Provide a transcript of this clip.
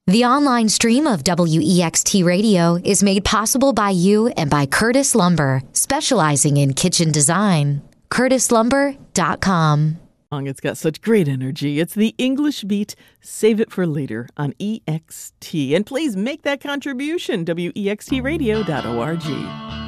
The online stream of WEXT Radio is made possible by you and by Curtis Lumber, specializing in kitchen design. CurtisLumber.com. It's got such great energy. It's the English Beat. Save it for later on EXT. And please make that contribution, wextradio.org.